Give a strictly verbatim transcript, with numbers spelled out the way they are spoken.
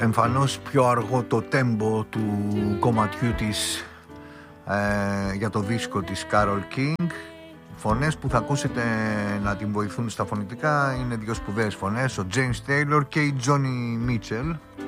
Εμφανώς πιο αργό το τέμπο του κομματιού της ε, για το δίσκο της Carole King. Φωνές που θα ακούσετε να την βοηθούν στα φωνητικά είναι δύο σπουδαίες φωνές, ο James Taylor και η Joni Mitchell.